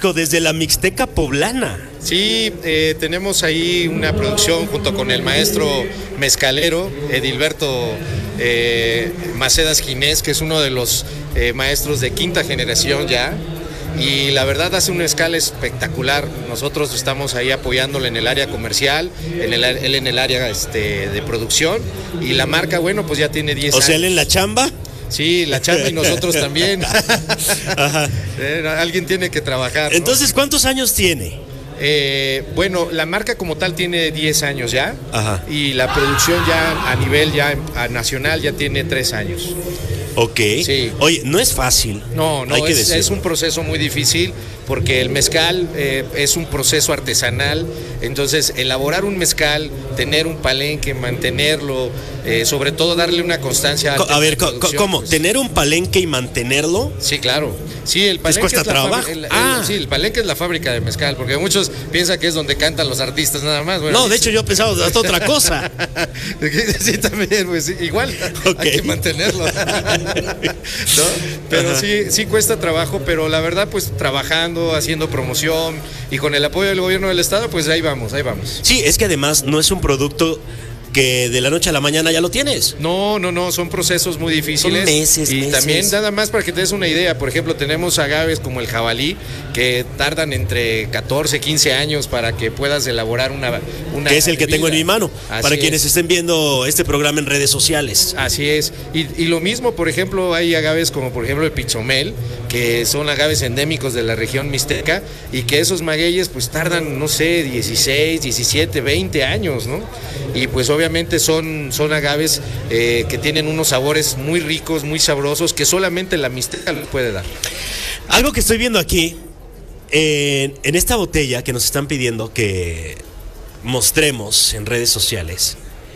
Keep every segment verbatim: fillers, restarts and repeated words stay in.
Francisco, desde la Mixteca poblana. Sí, eh, tenemos ahí una producción junto con el maestro mezcalero, Edilberto eh, Macedas Ginés, que es uno de los eh, maestros de quinta generación ya. Y la verdad hace una escala espectacular. Nosotros estamos ahí apoyándole en el área comercial, en el, él en el área este, de producción. Y la marca, bueno, pues ya tiene diez años. O sea, él en la chamba. Sí, la chamba y nosotros también. Ajá. Eh, alguien tiene que trabajar, ¿no? Entonces, ¿cuántos años tiene? Eh, bueno, la marca como tal tiene diez años ya. Ajá. Y la producción ya a nivel ya a nacional ya tiene tres años. Ok. Sí. Oye, no es fácil. No, no, hay que es, decirlo. es un proceso muy difícil porque el mezcal eh, es un proceso artesanal. Entonces, elaborar un mezcal, tener un palenque, mantenerlo, eh, sobre todo darle una constancia. A ver, ¿cómo? Pues, ¿tener un palenque y mantenerlo? Sí, claro. Sí, el palenque cuesta es la trabajo. El, el, ah. Sí, el palenque es la fábrica de mezcal, porque muchos piensan que es donde cantan los artistas nada más. Bueno, no, de hecho yo pensaba hasta otra cosa. Sí, también, pues sí, igual okay. Hay que mantenerlo. ¿No? Pero Ajá. sí, sí cuesta trabajo, pero la verdad, pues trabajando, haciendo promoción y con el apoyo del gobierno del estado, pues ahí vamos, ahí vamos. Sí, es que además no es un producto que de la noche a la mañana ya lo tienes. No, no, no, son procesos muy difíciles. Son meses, Y meses. también nada más para que te des una idea, por ejemplo, tenemos agaves como el jabalí, que tardan entre catorce, quince años para que puedas elaborar una... una que es el que bebida. tengo en mi mano, Así para es. Quienes estén viendo este programa en redes sociales. Así es. Y, y lo mismo, por ejemplo, hay agaves como por ejemplo el pichomel, que son agaves endémicos de la región mixteca, y que esos magueyes pues tardan, no sé, dieciséis, diecisiete, veinte años, ¿no? Y pues obviamente son, son agaves eh, que tienen unos sabores muy ricos, muy sabrosos, que solamente la mixteca les puede dar. Algo que estoy viendo aquí, eh, en esta botella que nos están pidiendo que mostremos en redes sociales,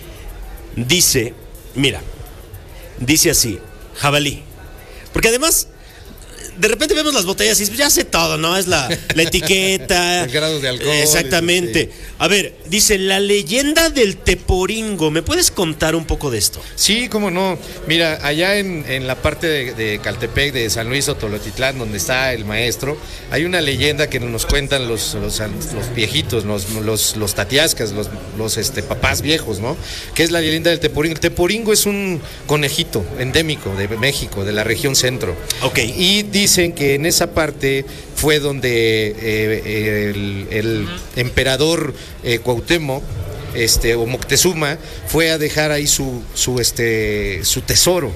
dice, mira, dice así, jabalí. Porque además, de repente vemos las botellas y ya sé todo, ¿no? Es la, la etiqueta. El grado de alcohol. Exactamente. Sí. A ver, dice, la leyenda del teporingo. ¿Me puedes contar un poco de esto? Sí, cómo no. Mira, allá en, en la parte de, de Caltepec, de San Luis Otolotitlán, donde está el maestro, hay una leyenda que nos cuentan los, los, los viejitos, los, los, los tatiascas, los, los este, papás viejos, ¿no? Que es la leyenda del teporingo. El teporingo es un conejito endémico de México, de la región centro. Ok. Y dicen que en esa parte fue donde eh, el, el emperador eh, Cuauhtémoc este, o Moctezuma fue a dejar ahí su, su, este, su tesoro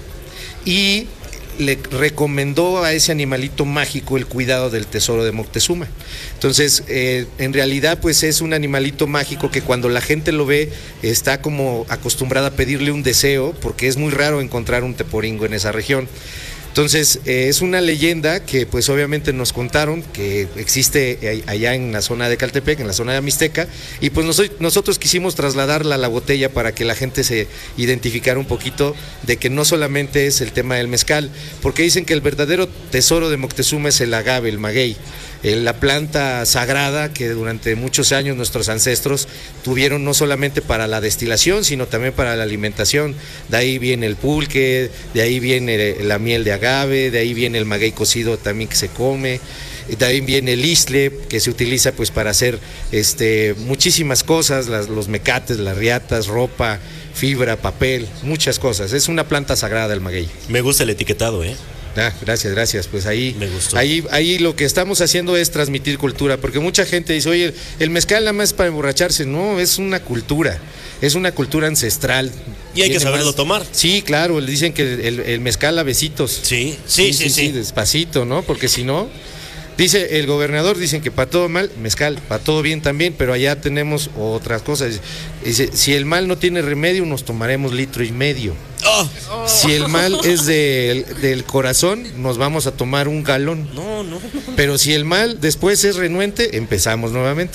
y le recomendó a ese animalito mágico el cuidado del tesoro de Moctezuma. Entonces, eh, en realidad, pues es un animalito mágico que cuando la gente lo ve está como acostumbrada a pedirle un deseo, porque es muy raro encontrar un teporingo en esa región. Entonces, eh, es una leyenda que pues obviamente nos contaron que existe allá en la zona de Caltepec, en la zona de Mixteca, y pues nos, nosotros quisimos trasladarla a la botella para que la gente se identificara un poquito de que no solamente es el tema del mezcal, porque dicen que el verdadero tesoro de Moctezuma es el agave, el maguey, eh, la planta sagrada que durante muchos años nuestros ancestros tuvieron no solamente para la destilación, sino también para la alimentación. De ahí viene el pulque, de ahí viene la miel de agave, de ahí viene el maguey cocido también que se come, de ahí viene el isle que se utiliza pues para hacer este, muchísimas cosas, las, los mecates, las riatas, ropa, fibra, papel, muchas cosas. Es una planta sagrada el maguey. Me gusta el etiquetado, ¿eh? Ah, gracias, gracias. Pues ahí, Me gustó. ahí, ahí lo que estamos haciendo es transmitir cultura, porque mucha gente dice, oye, el mezcal nada más es para emborracharse. No, es una cultura, es una cultura ancestral. Y hay que Tiene saberlo más... tomar. Sí, claro, le dicen que el, el, el mezcal a besitos. Sí, sí, sí, sí, sí, sí. Despacito, ¿no? Porque si no... Dice el gobernador, dicen que para todo mal, mezcal, para todo bien también, pero allá tenemos otras cosas. Dice, si el mal no tiene remedio, nos tomaremos litro y medio. Oh. Si el mal es de, del corazón, nos vamos a tomar un galón. No, no. Pero si el mal después es renuente, empezamos nuevamente.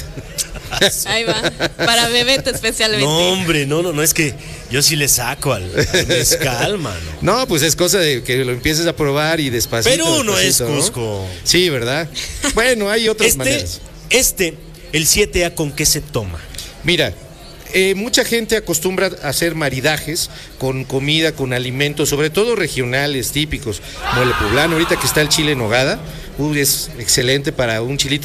Ahí va, para Bebete especialmente. No, hombre, no, no, no, es que yo sí le saco al, al mezcal, mano. No, pues es cosa de que lo empieces a probar y despacito. Pero no es ¿no? Cusco. Sí, ¿verdad? Bueno, hay otras este, maneras. Este, el siete A, ¿con qué se toma? Mira, eh, mucha gente acostumbra a hacer maridajes con comida, con alimentos, sobre todo regionales, típicos. Mole poblano, ahorita que está el chile en nogada, uy, es excelente para un chilito